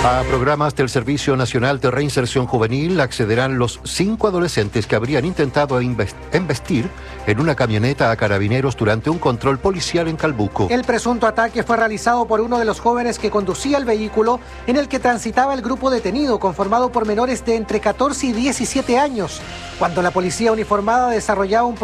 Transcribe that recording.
A programas del Servicio Nacional de Reinserción Juvenil accederán los 5 adolescentes que habrían intentado embestir en una camioneta a carabineros durante un control policial en Calbuco. El presunto ataque fue realizado por uno de los jóvenes que conducía el vehículo en el que transitaba el grupo detenido, conformado por menores de entre 14 y 17 años, cuando la policía uniformada desarrollaba un